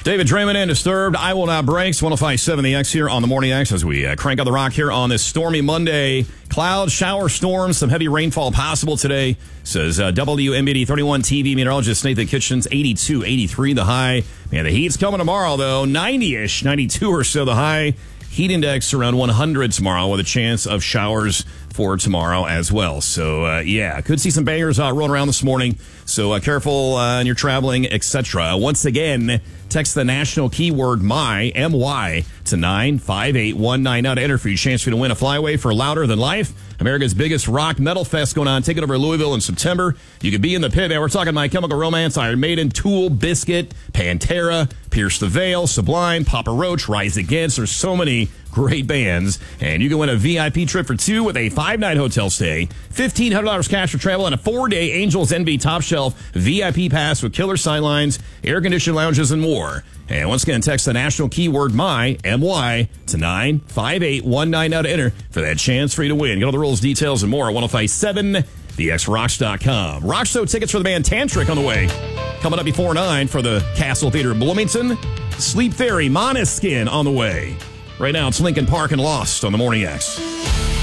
David Draymond and Disturbed. I Will Not Break. 105.7 The X here on the Morning X as we crank out the rock here on this stormy Monday. Clouds, shower storms, some heavy rainfall possible today, says WMBD 31 TV meteorologist Nathan Kitchens. 82, 83 the high. Man, the heat's coming tomorrow, though. 90-ish, 92 or so the high. Heat index around 100 tomorrow with a chance of showers for tomorrow as well. So, could see some bangers rolling around this morning. So, careful when you're traveling, etc. Once again, text the national keyword MY, M-Y, to 95819 now to enter for your chance for you to win a flyaway for Louder Than Life, America's biggest rock metal fest going on. Take it over to Louisville in September. You could be in the pit, man. We're talking My Chemical Romance, Iron Maiden, Tool, Biscuit, Pantera, Pierce the Veil, Sublime, Papa Roach, Rise Against. There's so many great bands. And you can win a VIP trip for two with a 5-night hotel stay, $1,500 cash for travel, and a 4-day Angels NB Top Shelf VIP pass with killer sightlines, air-conditioned lounges, and more. And once again, text the national keyword MY, M-Y, to 95819 now to enter for that chance for you to win. Get all the rules, details, and more at 105.7 TheXRocks.com. Rock Show tickets for the band Tantric on the way. Coming up before 9 for the Castle Theater in Bloomington. Sleep Fairy, Måneskin on the way. Right now, it's Linkin Park and Lost on the Morning X.